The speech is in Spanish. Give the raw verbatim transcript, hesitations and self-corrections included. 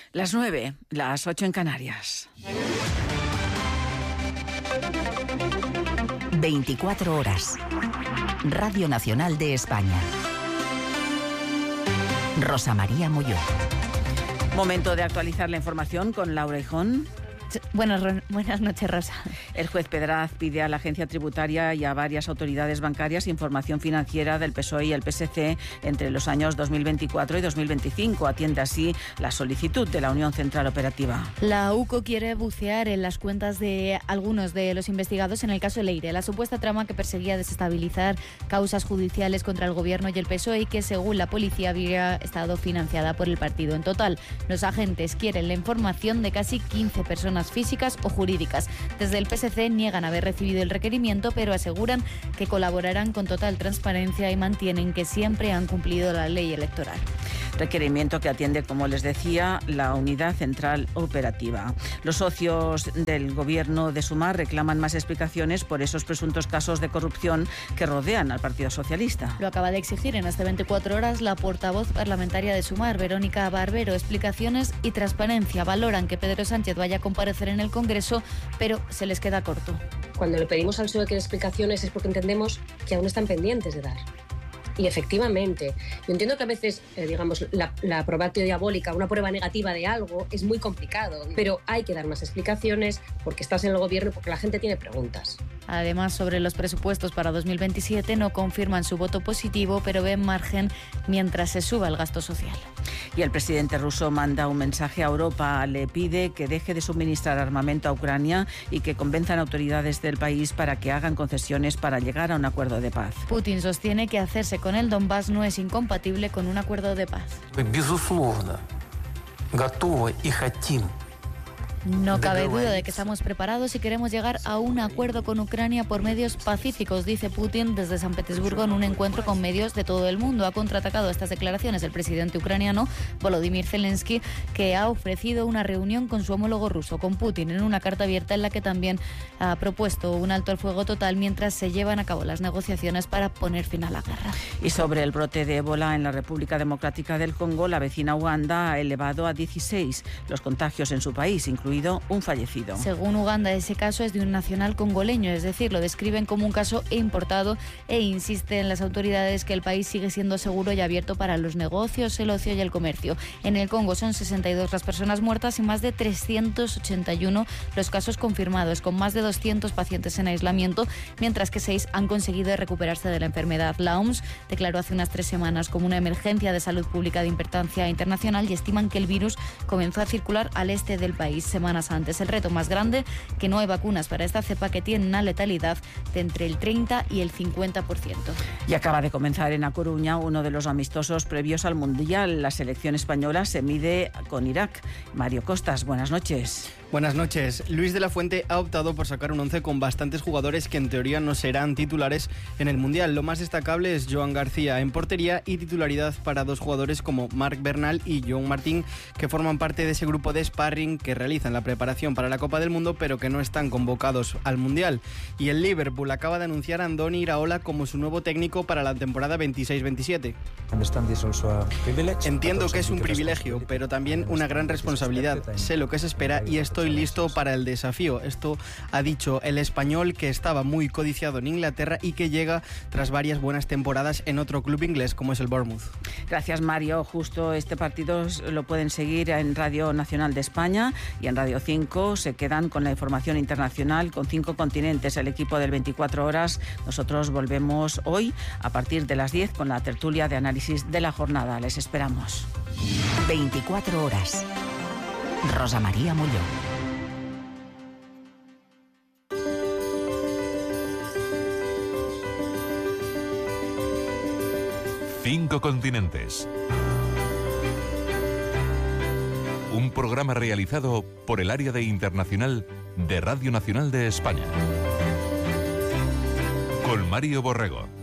Las nueve, las ocho en Canarias. veinticuatro horas. Radio Nacional de España. Rosa María Molló. Momento de actualizar la información con Laura Hijón. Buenas, buenas noches, Rosa. El juez Pedraz pide a la agencia tributaria y a varias autoridades bancarias información financiera del P S O E y el P S C entre los años dos mil veinticuatro y dos mil veinticinco. Atiende así la solicitud de la Unión Central Operativa. La U C O quiere bucear en las cuentas de algunos de los investigados en el caso Leire, la supuesta trama que perseguía desestabilizar causas judiciales contra el Gobierno y el P S O E y que, según la policía, habría estado financiada por el partido. En total, los agentes quieren la información de casi quince personas físicas o jurídicas. Desde el P S C niegan haber recibido el requerimiento, pero aseguran que colaborarán con total transparencia y mantienen que siempre han cumplido la ley electoral. Requerimiento que atiende, como les decía, la Unidad Central Operativa. Los socios del Gobierno de Sumar reclaman más explicaciones por esos presuntos casos de corrupción que rodean al Partido Socialista. Lo acaba de exigir en hasta veinticuatro horas la portavoz parlamentaria de Sumar, Verónica Barbero. Explicaciones y transparencia. Valoran que Pedro Sánchez vaya a comparecer en el Congreso, pero se les queda corto. Cuando le pedimos al P S O E que dé explicaciones es porque entendemos que aún están pendientes de dar. Y efectivamente, yo entiendo que a veces, eh, digamos, la, la probatio diabólica, una prueba negativa de algo, es muy complicado, pero hay que dar más explicaciones porque estás en el Gobierno y porque la gente tiene preguntas. Además, sobre los presupuestos para dos mil veintisiete no confirman su voto positivo, pero ven margen mientras se suba el gasto social. Y el presidente ruso manda un mensaje a Europa. Le pide que deje de suministrar armamento a Ucrania y que convenzan autoridades del país para que hagan concesiones para llegar a un acuerdo de paz. Putin sostiene que hacerse con el Donbass no es incompatible con un acuerdo de paz. Безусловно, готовы и хотим. No cabe duda de que estamos preparados y queremos llegar a un acuerdo con Ucrania por medios pacíficos, dice Putin desde San Petersburgo en un encuentro con medios de todo el mundo. Ha contraatacado estas declaraciones el presidente ucraniano Volodymyr Zelensky, que ha ofrecido una reunión con su homólogo ruso, con Putin, en una carta abierta en la que también ha propuesto un alto al fuego total mientras se llevan a cabo las negociaciones para poner fin a la guerra. Y sobre el brote de ébola en la República Democrática del Congo, la vecina Uganda ha elevado a dieciséis los contagios en su país, incluido un fallecido. Según Uganda, ese caso es de un nacional congoleño, es decir, lo describen como un caso importado e insisten las autoridades que el país sigue siendo seguro y abierto para los negocios, el ocio y el comercio. En el Congo son sesenta y dos las personas muertas y más de trescientos ochenta y uno los casos confirmados, con más de doscientos pacientes en aislamiento, mientras que seis han conseguido recuperarse de la enfermedad. La O M S declaró hace unas tres semanas como una emergencia de salud pública de importancia internacional y estiman que el virus comenzó a circular al este del país semanas antes. El reto más grande, que no hay vacunas para esta cepa que tiene una letalidad de entre el treinta y el cincuenta por ciento. Y acaba de comenzar en A Coruña uno de los amistosos previos al Mundial. La selección española se mide con Irak. Mario Costas, buenas noches. Buenas noches. Luis de la Fuente ha optado por sacar un once con bastantes jugadores que en teoría no serán titulares en el Mundial. Lo más destacable es Joan García en portería y titularidad para dos jugadores como Marc Bernal y Joan Martín, que forman parte de ese grupo de sparring que realizan la preparación para la Copa del Mundo, pero que no están convocados al Mundial. Y el Liverpool acaba de anunciar a Andoni Iraola como su nuevo técnico para la temporada veintiséis veintisiete. Entiendo que es un privilegio, pero también una gran responsabilidad. Sé lo que se espera y estoy listo para el desafío. Esto ha dicho el español, que estaba muy codiciado en Inglaterra y que llega tras varias buenas temporadas en otro club inglés como es el Bournemouth. Gracias, Mario. Justo este partido lo pueden seguir en Radio Nacional de España y en Radio cinco. Se quedan con la información internacional con cinco continentes. El equipo del veinticuatro horas. Nosotros volvemos hoy a partir de las diez con la tertulia de análisis de la jornada. Les esperamos. veinticuatro horas. Rosa María Molló. Cinco continentes. Un programa realizado por el Área de Internacional de Radio Nacional de España. Con Mario Borrego.